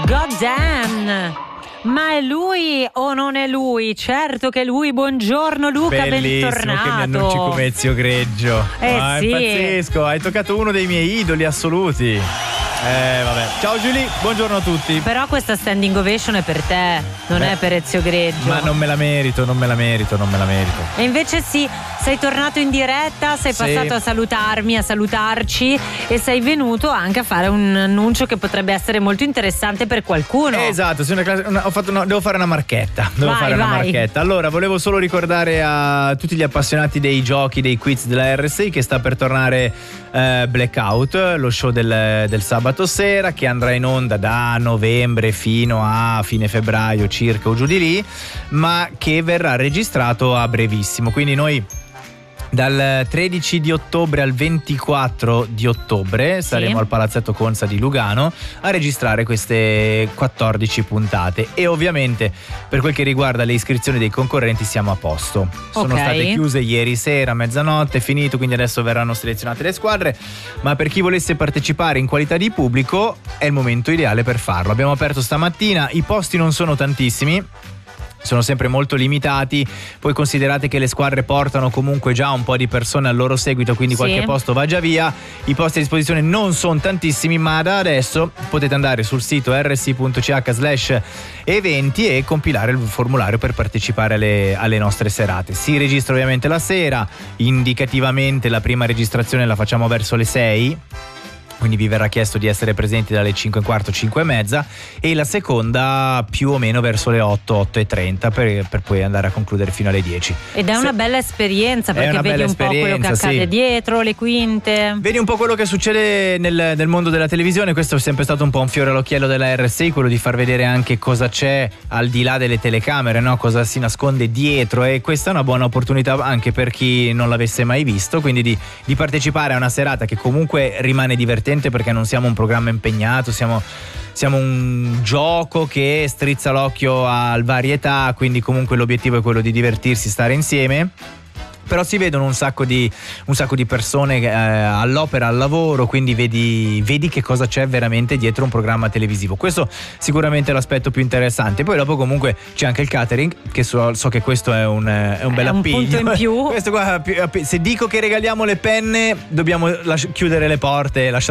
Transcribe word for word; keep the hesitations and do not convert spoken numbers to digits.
God damn! Ma è lui o non è lui? Certo che è lui. Buongiorno Luca, bellissimo, bentornato. che mi annunci come Ezio Greggio. Eh ah, sì. È pazzesco, hai toccato uno dei miei idoli assoluti. Eh vabbè. Ciao Giulia, buongiorno a tutti. Però questa standing ovation è per te, non Beh, è per Ezio Greggio. Ma non me la merito, non me la merito, non me la merito. E invece sì, sei tornato in diretta, sei Sì. passato a salutarmi, a salutarci e sei venuto anche a fare un annuncio che potrebbe essere molto interessante per qualcuno. Esatto, sì, una classe- una- ho fatto una- devo fare una marchetta. Devo Vai, fare una vai. marchetta. Allora, volevo solo ricordare a tutti gli appassionati dei giochi, dei quiz della R S I che sta per tornare eh, Blackout, lo show del, del sabato sera, che andrà in onda da novembre fino a fine febbraio circa o giù di lì, ma che verrà registrato a brevissimo. Quindi noi dal tredici di ottobre al ventiquattro di ottobre saremo al Palazzetto Consa di Lugano a registrare queste quattordici puntate e ovviamente per quel che riguarda le iscrizioni dei concorrenti siamo a posto. Sono Ok. state chiuse ieri sera a mezzanotte, è finito, quindi adesso verranno selezionate le squadre, ma per chi volesse partecipare in qualità di pubblico è il momento ideale per farlo. Abbiamo aperto stamattina, i posti non sono tantissimi, sono sempre molto limitati, poi considerate che le squadre portano comunque già un po' di persone al loro seguito, quindi Sì. qualche posto va già via, i posti a disposizione non sono tantissimi, ma da adesso potete andare sul sito r s i punto c h slash eventi e compilare il formulario per partecipare alle, alle nostre serate. Si registra ovviamente la sera, indicativamente la prima registrazione la facciamo verso le sei, quindi vi verrà chiesto di essere presenti dalle cinque e un quarto, cinque e mezza, e la seconda più o meno verso le otto, otto e trenta per, per poi andare a concludere fino alle dieci. Ed è una Se- bella esperienza È perché una vedi bella un po' quello che esperienza, accade sì. dietro, le quinte. Vedi un po' quello che succede nel, nel mondo della televisione, questo è sempre stato un po' un fiore all'occhiello della R S I, quello di far vedere anche cosa c'è al di là delle telecamere, no? Cosa si nasconde dietro, e questa è una buona opportunità anche per chi non l'avesse mai visto, quindi di, di partecipare a una serata che comunque rimane divertente perché non siamo un programma impegnato, siamo, siamo un gioco che strizza l'occhio al varietà, quindi comunque l'obiettivo è quello di divertirsi, stare insieme. Però si vedono un sacco di, un sacco di persone eh, all'opera, al lavoro, quindi vedi, vedi che cosa c'è veramente dietro un programma televisivo. Questo sicuramente è l'aspetto più interessante. Poi dopo comunque c'è anche il catering, che so, so che questo è un, è un bel È un appiglio. punto in più. Questo qua, se dico che regaliamo le penne, dobbiamo lasci- chiudere le porte e lasciare